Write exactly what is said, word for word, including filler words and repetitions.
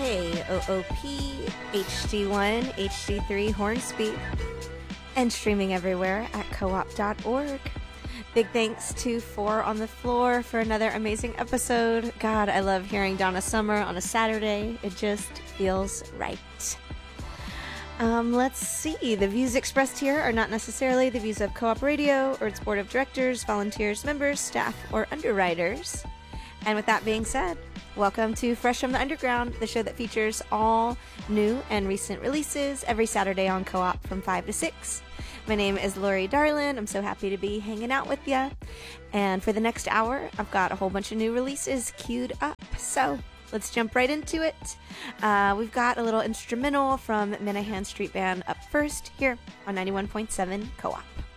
K O O P, H D one, H D three Hornsby, and streaming everywhere at co op dot org. Big thanks to Four on the Floor for another amazing episode. God, I love hearing Donna Summer on a Saturday. It just feels right. Um, let's see. The views expressed here are not necessarily the views of Co-op Radio or its board of directors, volunteers, members, staff, or underwriters. And with that being said, welcome to Fresh from the Underground, the show that features all new and recent releases every Saturday on Co-op from five to six. My name is Lori Darlin. I'm so happy to be hanging out with you. And for the next hour, I've got a whole bunch of new releases queued up. So let's jump right into it. Uh, we've got a little instrumental from Minahan Street Band up first here on ninety-one point seven Co-op.